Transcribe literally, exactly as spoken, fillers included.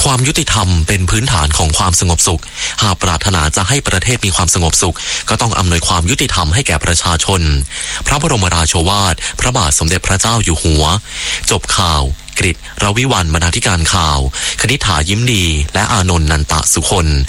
ความยุติธรรมเป็นพื้นฐานของความสงบสุขหากปรารถนาจะให้ประเทศมีความสงบสุขก็ต้องอำนวยความยุติธรรมให้แก่ประชาชนพระบรมราโชวาทพระบาทสมเด็จพระเจ้าอยู่หัวจบข่าวกฤษ รวิวรรณ บรรณาธิการข่าวคณิษฐายิ้มดีและอานนท์นันตะสุคน